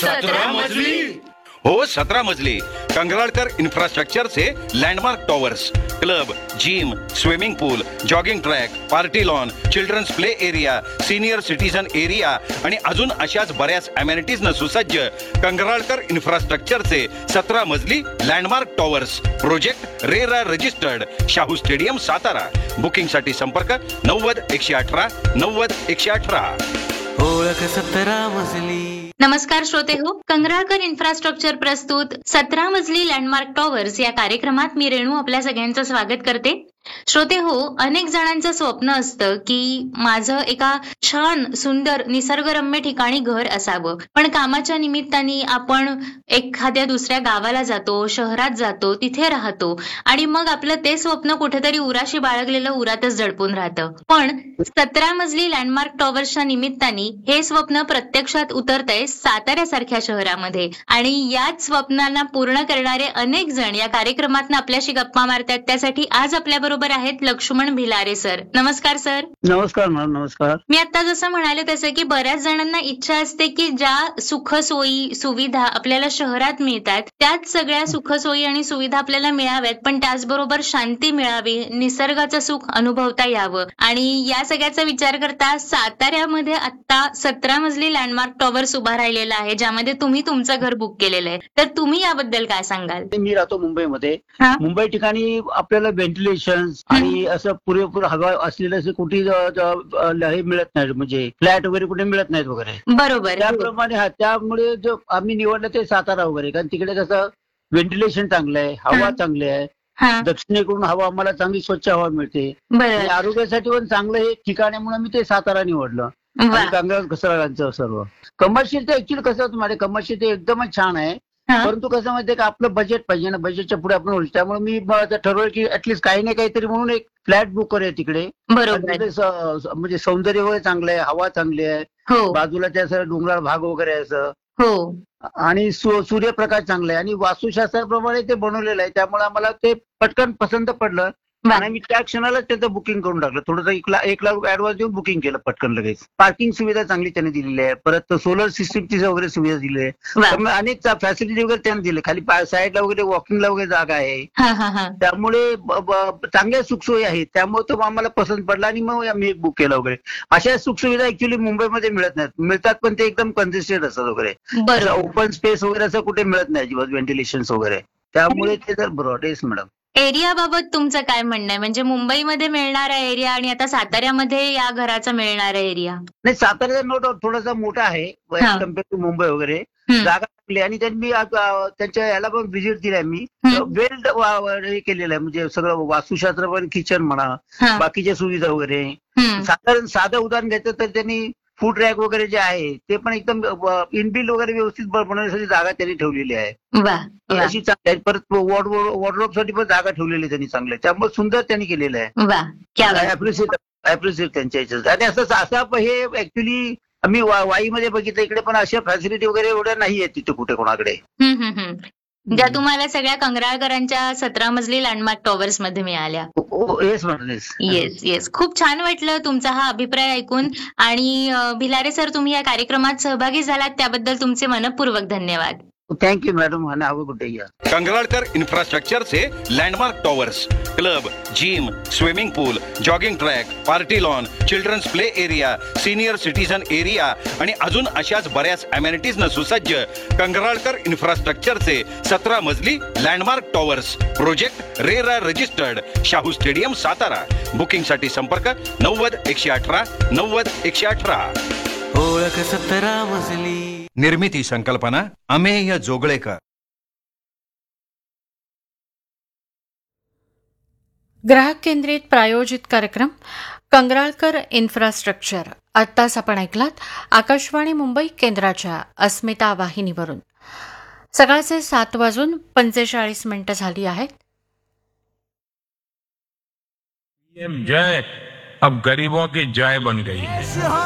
17 मजली? हो, 17 मजली. कंगराळकर इन्फ्रास्ट्रक्चरचे landmark towers, club, gym, swimming पूल, jogging track, party lawn, children's play area, senior citizen area आणि अजून अशाच बऱ्याच अमेनिटीजनं सुसज्ज कंगराळकर इन्फ्रास्ट्रक्चरचे 17 मजली landmark towers. Project RERA registered, Shahu stadium, Satara. बुकिंगसाठी संपर्क 90-118 90-118. ओळख 17 मजली. नमस्कार श्रोते हो, कंगराळकर इन्फ्रास्ट्रक्चर प्रस्तुत 17 मजली लँडमार्क टॉवर्स या कार्यक्रमात मी रेणू आपल्या सगळ्यांचं स्वागत करते. श्रोते हो, अनेक जणांचं स्वप्न असतं की माझं एका छान सुंदर निसर्गरम्य ठिकाणी घर असावं, पण कामाच्या निमित्ताने आपण एखाद्या दुसऱ्या गावाला जातो, शहरात जातो, तिथे राहतो आणि मग आपलं ते स्वप्न कुठेतरी उराशी बाळगलेलं उरातच दडपून राहतं. पण 17 मजली लँडमार्क टॉवर्सच्या निमित्ताने हे स्वप्न प्रत्यक्षात उतरतंय साताऱ्यासारख्या शहरामध्ये आणि याच स्वप्नांना पूर्ण करणारे अनेक जण या कार्यक्रमात आपल्याशी गप्पा मारतात. त्यासाठी आज आपल्याबरोबर आहेत लक्ष्मण भिलारे सर. नमस्कार सर. नमस्कार मॅडम. नमस्कार. मी आता जसं म्हणाले तसं की बऱ्याच जणांना इच्छा असते की ज्या सुखसोयी सुविधा आपल्याला शहरात मिळतात त्याच सगळ्या सुखसोयी आणि सुविधा आपल्याला मिळाव्यात, पण त्याचबरोबर शांती मिळावी, निसर्गाचं सुख अनुभवता यावं. आणि या सगळ्याचा विचार करता साताऱ्यामध्ये आता 17 मजली लँडमार्क टॉवर्स उभा राहिलेला आहे, ज्यामध्ये तुम्ही तुमचं घर बुक केलेलं आहे. तर तुम्ही याबद्दल काय सांगाल? मी राहतो मुंबईमध्ये. हा. मुंबई ठिकाणी आपल्याला व्हेंटिलेशन आणि असं पुरेपूर हवा असलेलं असं कुठे हे मिळत नाही, म्हणजे फ्लॅट वगैरे कुठे मिळत नाहीत वगैरे. बरोबर. त्याप्रमाणे त्यामुळे जो आम्ही निवडलं ते सातारा वगैरे, कारण तिकडे कसं व्हेंटिलेशन चांगलं आहे, हवा चांगली आहे, हा, दक्षिणेकडून हवा आम्हाला चांगली स्वच्छ हवा मिळते आणि बरं. आरोग्यासाठी पण चांगलं हे ठिकाण आहे म्हणून मी ते सातारा निवडलं. वा. आणि कंगराळ घसराळांचं सर्व कमर्शियल तर ऍक्च्युअली कसं होतं माझे कमर्शियल ते एकदमच छान आहे, हा. परंतु कसं माहितीये का आपलं बजेट पाहिजे ना, बजेटच्या पुढे आपण होईल. त्यामुळे मी ठरवलं की ऍटलीस्ट काही नाही काहीतरी म्हणून एक फ्लॅट बुक करूया तिकडे. बरोबर. आणि तिथे म्हणजे सौंदर्य वगैरे चांगलं आहे, हवा चांगली आहे, हो बाजूला त्या असं डोंगराळ भाग वगैरे आहे असं, हो. आणि सूर्यप्रकाश चांगला आहे आणि वास्तुशास्त्राप्रमाणे ते बनवलेलं आहे. त्यामुळे आम्हाला ते पटकन पसंत पडलं वा. आणि मी त्या क्षणालाच त्याचं बुकिंग करून टाकलं. थोडंसं 1 लाख रुपये ऍडव्हान्स देऊन बुकिंग केलं पटकन लगेच. पार्किंग सुविधा चांगली त्याने दिलेली आहे, परत सोलर सिस्टीमची वगैरे सुविधा दिली आहे, वा. त्यामुळे अनेक फॅसिलिटी वगैरे त्याने दिले. खाली साईडला वगैरे वॉकिंगला वगैरे जागा आहे, हा हा हा. त्यामुळे चांगल्या सुखसोयी आहेत. त्यामुळे तो आम्हाला पसंत पडला आणि मग आम्ही एक बुक केला वगैरे. अशा सुखसुविधा ऍक्च्युली मुंबईमध्ये मिळत नाहीत, मिळतात पण ते एकदम कंजेस्टेड असतात वगैरे. बरोबर. ओपन स्पेस वगैरे असं कुठे मिळत नाही अजिबात, व्हेंटिलेशन वगैरे. त्यामुळे ते तर ब्रॉड येस मॅडम. एरियाबाबत तुमचं काय म्हणणं आहे? म्हणजे मुंबईमध्ये मिळणारा एरिया आणि आता साताऱ्यामध्ये या घराचा मिळणारा एरिया. नाही, साताऱ्याचा नो डाऊट थोडासा मोठा आहे हा. कम्पेअर टू मुंबई वगैरे. हम्म. जागा चांगली आहे आणि त्यांनी त्यांच्या याला पण व्हिजिट दिलाय मी. हम्म. वेल हे केलेलं आहे, म्हणजे सगळं वास्तुशास्त्र पण, किचन म्हणा, हा. बाकीच्या सुविधा वगैरे. हम्म. साधारण साधं उदाहरण घ्यायचं तर त्यांनी फूड रॅक वगैरे जे आहे ते पण एकदम इनबिल्ड वगैरे व्यवस्थित बनवण्यासाठी जागा त्यांनी ठेवलेली आहे. वा वा अशी चांगली आहे. परत वॉर्डरोब साठी पण जागा ठेवलेली आहे त्यांनी चांगल्या, त्यामुळे सुंदर त्यांनी केलेलं आहे. वा. क्या बात. अप्रिशिएट त्यांच्या याच्यात. आणि असं हे ऍक्च्युली आम्ही वाईमध्ये बघितलं, इकडे पण अशा फॅसिलिटी वगैरे एवढ्या नाही आहेत तिथे कुठे कोणाकडे. ज्या तुम्हाला सगळ्या कंगराळकरांच्या 17 मजली लँडमार्क टॉवर्स मध्ये मिळाल्या. Yes madam. Yes yes. खूप छान वाटलं तुमचा हा अभिप्राय ऐकून. आणि भिलारे सर, तुम्ही या कार्यक्रमात सहभागी झालात त्याबद्दल तुमचे मनपूर्वक धन्यवाद. Thank you madam. आणि have a good day. कंगराळकर इन्फ्रास्ट्रक्चरचे landmark towers, club, gym, swimming pool, jogging track, party lawn, children's play area, senior citizen area आणि अजून अशाच बऱ्याच अमेनिटीजनं सुसज्ज कंगराळकर इन्फ्रास्ट्रक्चरचे 17 मजली landmark towers. Project RERA registered, Shahu stadium, Satara. बुकिंगसाठी संपर्क 90-118 90-118. ओळख 17 मजली. निर्मिती संकल्पना अमेय जोगळेकर. ग्राहक केंद्रित प्रायोजित कार्यक्रम कंगराळकर इन्फ्रास्ट्रक्चर. आत्ताच आपण ऐकलात आकाशवाणी मुंबई केंद्राच्या अस्मिता वाहिनीवरून. सकाळचे 7:45 झाली आहेत. पीएम जय अब गरीबों की जय बन गई है.